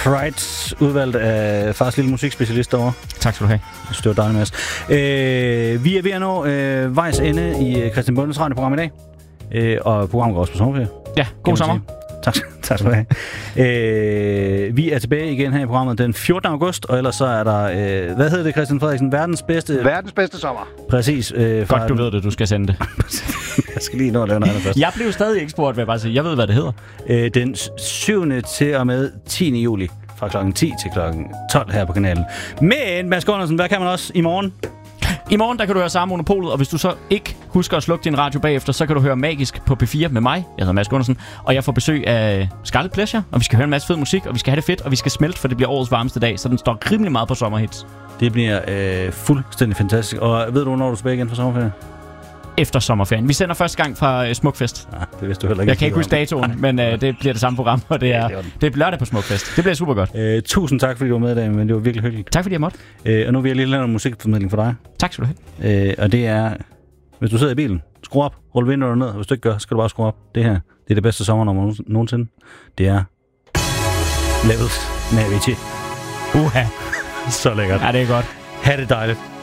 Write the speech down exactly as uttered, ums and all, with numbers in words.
Pride, udvalgt af fars lille musikspecialist derovre. Tak skal du have. Det var dejligt, Mads. Øh, vi er ved at nå øh, vejs ende i Christian Bondes radioprogram i dag. Øh, og programmet går også på sommerferie. Ja, god sommer. Tak, tak skal du have. Øh, vi er tilbage igen her i programmet den fjortende august, og ellers så er der, øh, hvad hedder det, Christian Frederiksen? Verdens bedste... Verdens bedste sommer. Præcis. Øh, Godt, du ved det, du skal sende det. Jeg skal lige nå at lave noget andet først. Jeg blev stadig ikke spurgt, vil jeg bare sige. Jeg ved, hvad det hedder. Øh, den syvende til og med tiende juli, fra klokken ti til klokken tolv her på kanalen. Men, Mads Gundersen, hvad kan man også i morgen? I morgen, der kan du høre Sara Monopolet, og hvis du så ikke husker at slukke din radio bagefter, så kan du høre Magisk på P fire med mig. Jeg hedder Mads Gundersen, og jeg får besøg af Scarlet Pleasure, og vi skal høre en masse fed musik, og vi skal have det fedt, og vi skal smelte, for det bliver årets varmeste dag, så den står rimelig meget på sommerhits. Det bliver øh, fuldstændig fantastisk. Og ved du, hvornår du er tilbage igen fra sommerferien? Efter sommerferien. Vi sender første gang fra uh, Smukfest. Ja, det vidste du heller ikke. Jeg kan ikke huske datoen, men uh, det bliver det samme program, og det er, det er lørdag på Smukfest. Det bliver super godt. Øh, tusind tak, fordi du var med i dag, men det var virkelig hyggeligt. Tak fordi jeg måtte. Øh, og nu vil jeg lige lave noget musikformidling for dig. Tak skal du have. Øh, og det er, hvis du sidder i bilen, skru op, rul vinduerne ned. Hvis du ikke gør, skal du bare skrue op. Det her, det er det bedste sommernummer nogensinde. Det er Levels med Avicii. Uha. Så lækkert. Ja, det er godt. Ha' det dejligt.